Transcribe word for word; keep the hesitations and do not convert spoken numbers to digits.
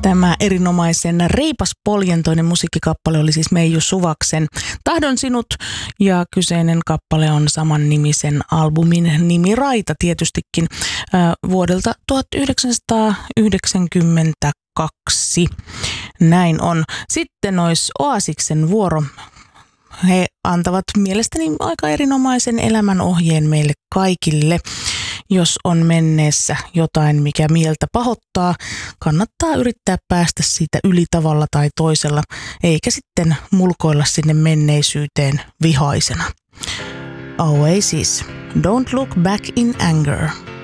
Tämä erinomaisen reipaspoljentoinen musiikkikappale oli siis Meiju Suvaksen Tahdon sinut, ja kyseinen kappale on saman nimisen albumin nimi Raita tietystikin äh, vuodelta tuhatyhdeksänsataayhdeksänkymmentäkaksi. Näin on. Sitten olisi Oasiksen vuoro. He antavat mielestäni aika erinomaisen elämänohjeen meille kaikille. Jos on menneessä jotain, mikä mieltä pahoittaa, kannattaa yrittää päästä siitä yli tavalla tai toisella, eikä sitten mulkoilla sinne menneisyyteen vihaisena. Oasis, Don't Look Back in Anger.